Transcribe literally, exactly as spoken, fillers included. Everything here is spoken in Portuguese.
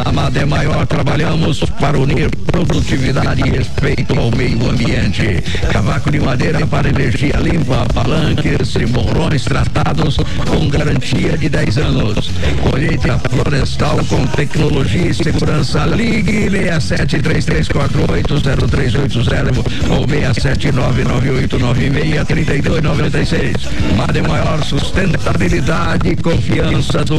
Na Madé Maior trabalhamos para unir produtividade e respeito ao meio ambiente. Cavaco de madeira para energia limpa, palanques e morrões tratados com garantia de dez anos. Colheita florestal com tecnologia e segurança. Ligue seis sete três três quatro oito zero três oito zero ou seis sete nove nove oito nove seis três dois nove seis. Madé Maior, sustentabilidade e confiança do